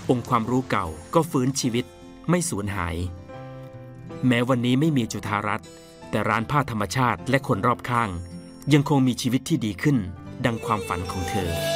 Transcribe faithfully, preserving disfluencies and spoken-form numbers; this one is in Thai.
องค์ความรู้เก่าก็ฟื้นชีวิตไม่สูญหายแม้วันนี้ไม่มีจุฑารัตน์แต่ร้านผ้าธรรมชาติและคนรอบข้างยังคงมีชีวิตที่ดีขึ้นดังความฝันของเธอ